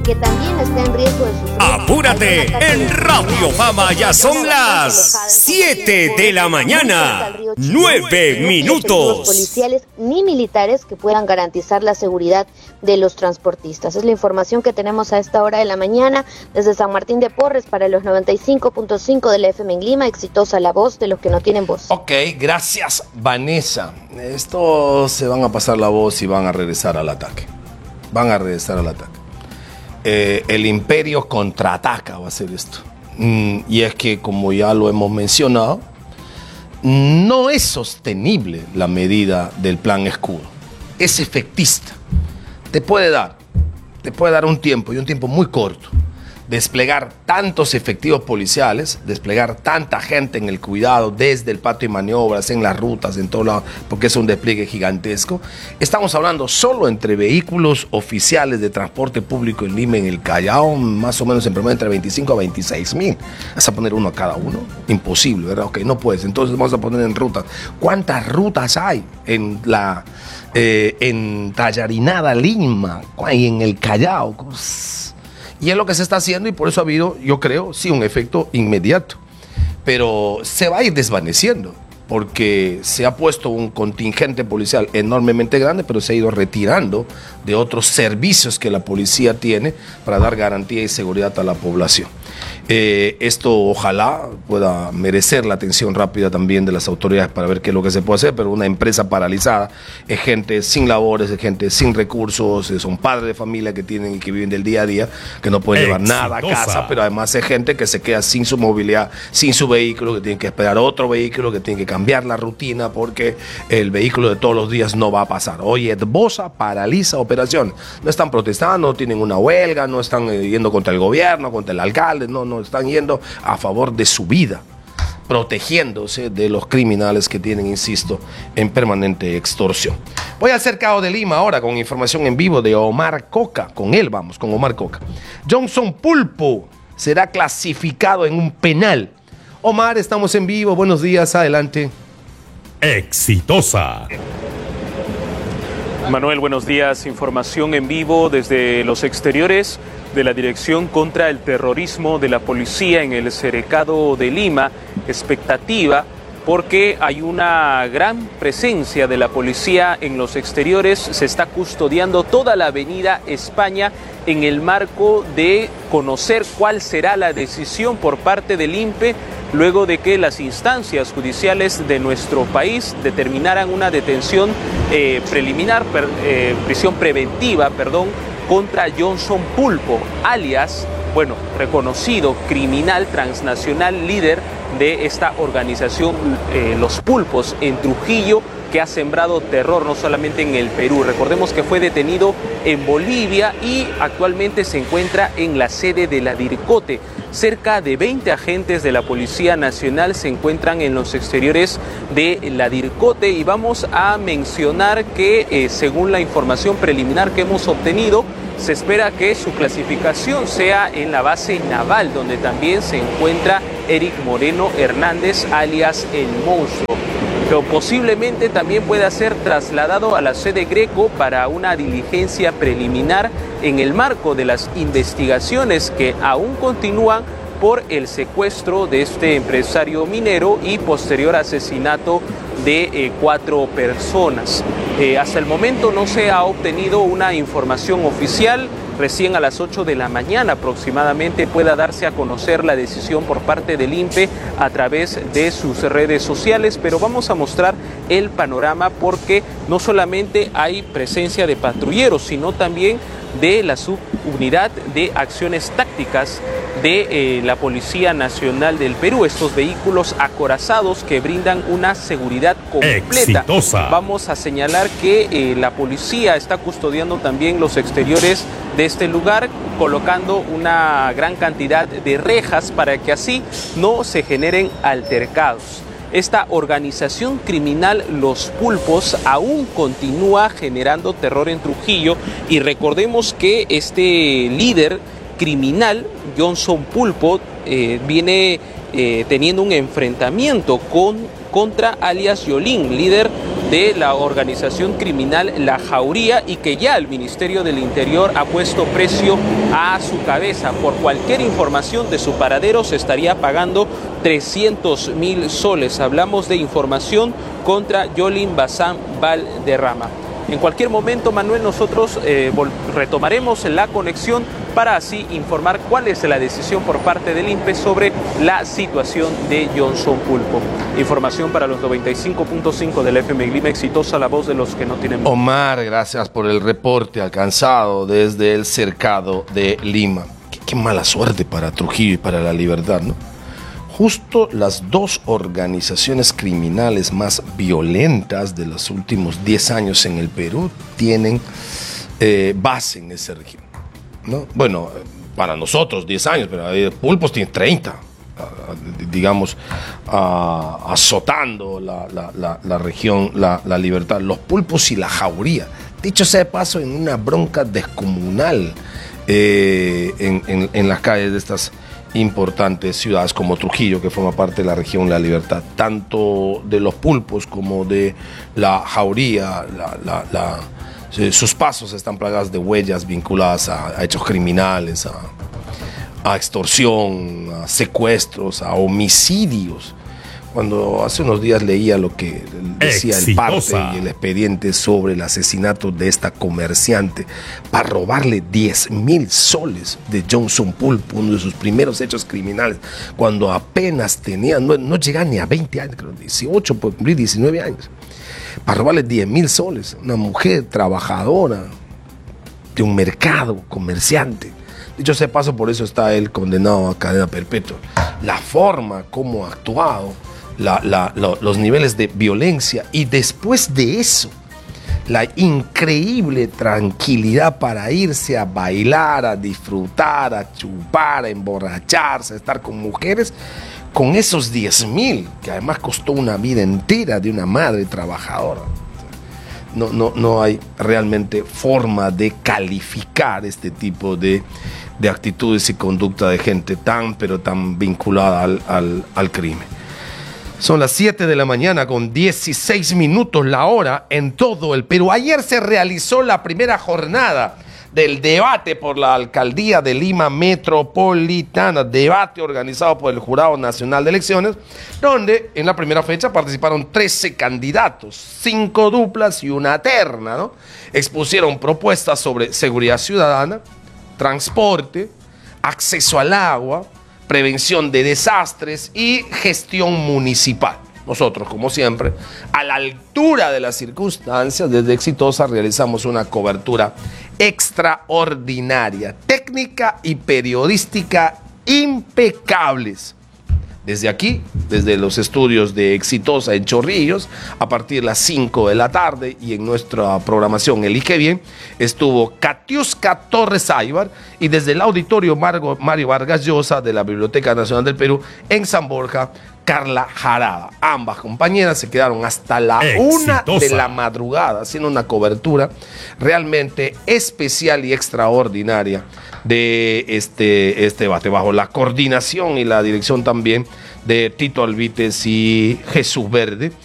que también está en riesgo de sufrir. ¡Apúrate! En Radio Fama ya son las 7 de la mañana, 9 minutos. Policiales ni militares que puedan garantizar la seguridad de los transportistas. Es la información que tenemos a esta hora de la mañana desde San Martín de Porres para los 95.5 de la FM en Lima. Exitosa la voz de los que no tienen voz. Ok, gracias, Vanessa. Estos se van a pasar la voz y van a regresar al ataque. El imperio contraataca, va a ser esto. Y es que, como ya lo hemos mencionado, no es sostenible la medida del plan escudo. Es efectista. Te puede dar un tiempo, y un tiempo muy corto, desplegar tantos efectivos policiales, desplegar tanta gente en el cuidado desde el patio de maniobras, en las rutas, en todo lado, porque es un despliegue gigantesco. Estamos hablando solo entre vehículos oficiales de transporte público en Lima, en el Callao, más o menos en promedio entre 25 a 26 mil. ¿Vas a poner uno a cada uno? Imposible, ¿verdad? Ok, no puedes. Entonces vamos a poner en rutas. ¿Cuántas rutas hay en Tallarinada, Lima, y en el Callao? Y es lo que se está haciendo, y por eso ha habido, yo creo, sí, un efecto inmediato. Pero se va a ir desvaneciendo, porque se ha puesto un contingente policial enormemente grande, pero se ha ido retirando de otros servicios que la policía tiene para dar garantía y seguridad a la población. Esto ojalá pueda merecer la atención rápida también de las autoridades para ver qué es lo que se puede hacer, pero una empresa paralizada es gente sin labores, es gente sin recursos, son padres de familia que tienen y que viven del día a día, que no pueden llevar nada a casa, pero además es gente que se queda sin su movilidad, sin su vehículo, que tiene que esperar otro vehículo, que tiene que cambiar la rutina porque el vehículo de todos los días no va a pasar. Hoy Edbosa paraliza operaciones. No están protestando, no tienen una huelga, no están yendo contra el gobierno, contra el alcalde, no están yendo a favor de su vida, protegiéndose de los criminales que tienen, insisto, en permanente extorsión. Voy al Cercado de Lima ahora con información en vivo de Omar Coca. Con él vamos, con Omar Coca. Johnson Pulpo será clasificado en un penal. Omar, estamos en vivo. Buenos días, adelante. Exitosa. Manuel, buenos días. Información en vivo desde los exteriores de la Dirección contra el Terrorismo de la Policía en el Cercado de Lima. Expectativa porque hay una gran presencia de la policía en los exteriores. Se está custodiando toda la avenida España en el marco de conocer cuál será la decisión por parte del INPE luego de que las instancias judiciales de nuestro país determinaran una detención prisión preventiva, contra Johnson Pulpo, alias, reconocido criminal transnacional, líder de esta organización Los Pulpos en Trujillo, que ha sembrado terror no solamente en el Perú. Recordemos que fue detenido en Bolivia y actualmente se encuentra en la sede de la DIRCOTE. Cerca de 20 agentes de la Policía Nacional se encuentran en los exteriores de la DIRCOTE, y vamos a mencionar que según la información preliminar que hemos obtenido, se espera que su clasificación sea en la base naval, donde también se encuentra Eric Moreno Hernández, alias El Monstruo. Pero posiblemente también pueda ser trasladado a la sede Greco para una diligencia preliminar en el marco de las investigaciones que aún continúan por el secuestro de este empresario minero y posterior asesinato de 4 personas. Hasta el momento no se ha obtenido una información oficial. Recién a las 8 de la mañana aproximadamente pueda darse a conocer la decisión por parte del INPE a través de sus redes sociales, pero vamos a mostrar el panorama porque no solamente hay presencia de patrulleros, sino también de la subunidad de acciones tácticas de la Policía Nacional del Perú, estos vehículos acorazados que brindan una seguridad completa. Exitosa. Vamos a señalar que la policía está custodiando también los exteriores de este lugar, colocando una gran cantidad de rejas para que así no se generen altercados. Esta organización criminal Los Pulpos aún continúa generando terror en Trujillo, y recordemos que este líder criminal, Johnson Pulpo, viene teniendo un enfrentamiento contra alias Yolín, líder de la organización criminal La Jauría y que ya el Ministerio del Interior ha puesto precio a su cabeza. Por cualquier información de su paradero se estaría pagando 300.000 soles. Hablamos de información contra Yolin Bazán Valderrama. En cualquier momento, Manuel, nosotros retomaremos la conexión para así informar cuál es la decisión por parte del INPE sobre la situación de Johnson Pulpo. Información para los 95.5 del FM Lima, exitosa la voz de los que no tienen voz. Omar, gracias por el reporte alcanzado desde el cercado de Lima. Qué mala suerte para Trujillo y para La Libertad, ¿no? Justo las dos organizaciones criminales más violentas de los últimos 10 años en el Perú tienen base en ese régimen, ¿no? Bueno, para nosotros 10 años, pero Pulpos tiene 30, digamos, azotando la región, la Libertad, los Pulpos y La Jauría. Dicho sea de paso, en una bronca descomunal en las calles de estas importantes ciudades como Trujillo, que forma parte de la región La Libertad, tanto de los Pulpos como de La Jauría. Sus pasos están plagados de huellas vinculadas a hechos criminales, a extorsión, a secuestros, a homicidios. Cuando hace unos días leía lo que decía el parte y el expediente sobre el asesinato de esta comerciante para robarle 10.000 soles de Johnson Pulpo, uno de sus primeros hechos criminales, cuando apenas tenía, no llegaba ni a 20 años, creo, 18, por cumplir 19 años, para robarle 10.000 soles, una mujer trabajadora de un mercado, comerciante. Dicho sea de paso, por eso está él condenado a cadena perpetua. La forma como ha actuado, los niveles de violencia y después de eso, la increíble tranquilidad para irse a bailar, a disfrutar, a chupar, a emborracharse, a estar con mujeres, con esos 10.000, que además costó una vida entera de una madre trabajadora. No hay realmente forma de calificar este tipo de actitudes y conducta de gente pero tan vinculada al crimen. Son las 7 de la mañana con 16 minutos la hora en todo el Perú. Ayer se realizó la primera jornada del debate por la alcaldía de Lima Metropolitana, debate organizado por el Jurado Nacional de Elecciones, donde en la primera fecha participaron 13 candidatos, 5 duplas y una terna, ¿no? Expusieron propuestas sobre seguridad ciudadana, transporte, acceso al agua, prevención de desastres y gestión municipal. Nosotros, como siempre, a la altura de las circunstancias, desde Exitosa realizamos una cobertura extraordinaria, técnica y periodística impecables. Desde aquí, desde los estudios de Exitosa en Chorrillos, a partir de las 5 de la tarde, y en nuestra programación Elige Bien, estuvo Katiuska Torres Aybar, y desde el auditorio Mario Vargas Llosa de la Biblioteca Nacional del Perú en San Borja, Carla Jarada. Ambas compañeras se quedaron hasta la 1 de la madrugada haciendo una cobertura realmente especial y extraordinaria de este debate, bajo la coordinación y la dirección también de Tito Alvites y Jesús Verde.